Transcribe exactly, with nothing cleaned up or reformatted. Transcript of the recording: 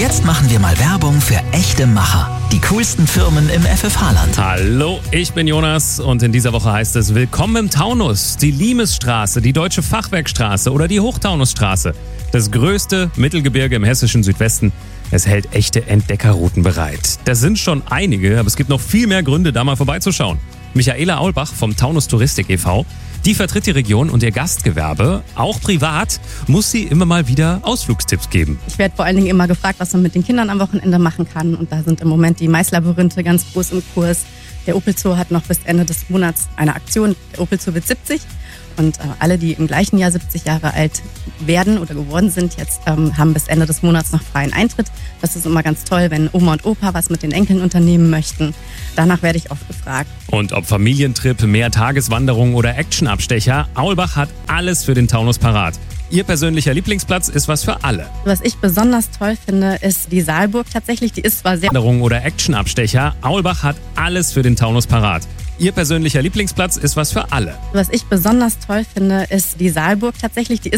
Jetzt machen wir mal Werbung für echte Macher. Die coolsten Firmen im F F H-Land. Hallo, ich bin Jonas und in dieser Woche heißt es Willkommen im Taunus. Die Limesstraße, die Deutsche Fachwerkstraße oder die Hochtaunusstraße. Das größte Mittelgebirge im hessischen Südwesten. Es hält echte Entdeckerrouten bereit. Das sind schon einige, aber es gibt noch viel mehr Gründe, da mal vorbeizuschauen. Michaela Aulbach vom Taunus Touristik e V, die vertritt die Region und ihr Gastgewerbe. Auch privat muss sie immer mal wieder Ausflugstipps geben. Ich werde vor allen Dingen immer gefragt, was man mit den Kindern am Wochenende machen kann. Und da sind im Moment die Maislabyrinthe ganz groß im Kurs. Der Opel Zoo hat noch bis Ende des Monats eine Aktion. Der Opel Zoo wird siebzig. Und äh, alle, die im gleichen Jahr siebzig Jahre alt werden oder geworden sind, jetzt ähm, haben bis Ende des Monats noch freien Eintritt. Das ist immer ganz toll, wenn Oma und Opa was mit den Enkeln unternehmen möchten. Danach werde ich oft gefragt. Und ob Familientrip, mehr Tageswanderung oder Actionabstecher, Aulbach hat alles für den Taunus parat. Ihr persönlicher Lieblingsplatz ist was für alle. Was ich besonders toll finde, ist die Saalburg tatsächlich. Die ist zwar sehr... Wanderung oder Actionabstecher, Aulbach hat alles für den Taunus parat. Ihr persönlicher Lieblingsplatz ist was für alle. Was ich besonders toll finde, ist die Saalburg tatsächlich. Die ist